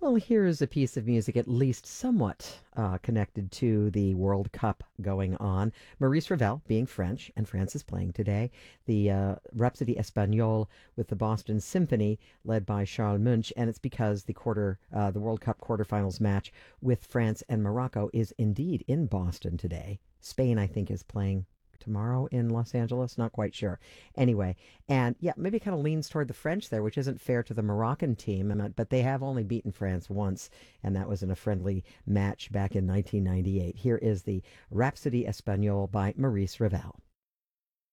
Well, here is a piece of music at least somewhat connected to the World Cup going on. Maurice Ravel, being French, and France is playing today, the Rhapsody Espagnole with the Boston Symphony, led by Charles Munch, and it's because the World Cup quarterfinals match with France and Morocco is indeed in Boston today. Spain, I think, is playing tomorrow in Los Angeles. Not quite sure. Anyway, and yeah, maybe kind of leans toward the French there, which isn't fair to the Moroccan team, but they have only beaten France once, and that was in a friendly match back in 1998. Here is the Rhapsody Espagnole by Maurice Ravel.